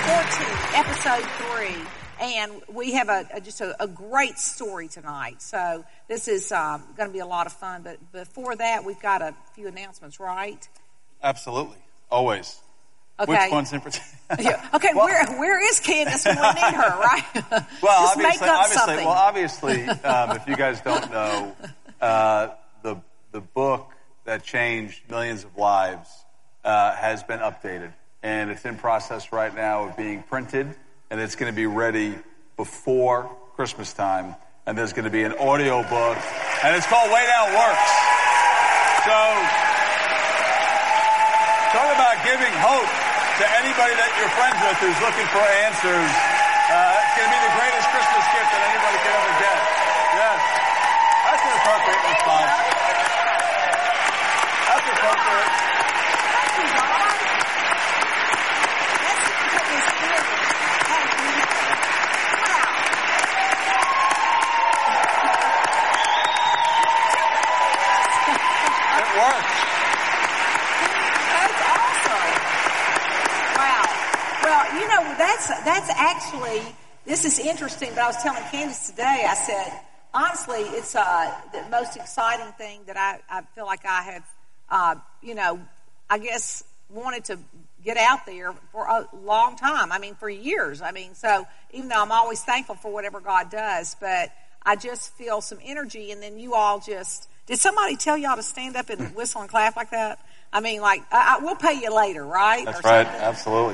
14, episode 3, and we have just a great story tonight. So this is going to be a lot of fun. But before that, we've got a few announcements, right? Absolutely, always. Okay. Which one's in particular? Yeah. Okay, well, where is Candace when we need her, right? Well, just make up something. Obviously, if you guys don't know, the book that changed millions of lives has been updated, and it's in process right now of being printed, and it's going to be ready before Christmas time. And there's going to be an audio book, and it's called Way Down Works. So, talk about giving hope to anybody that you're friends with who's looking for answers. It's going to be the greatest Christmas gift that anybody can ever get. Yes. That's an appropriate response. That's appropriate. Thank you, God. Let's put this in. Thank you. Wow. It works. That's awesome. Wow. Well, you know, that's actually, this is interesting, but I was telling Candace today, I said, honestly, it's the most exciting thing that I feel like I have, I guess wanted to get out there for a long time. I mean, for years. I mean, so even though I'm always thankful for whatever God does, but I just feel some energy, and then you all just, did somebody tell y'all to stand up and whistle and clap like that? I mean, like, we'll pay you later, right? That's right, absolutely.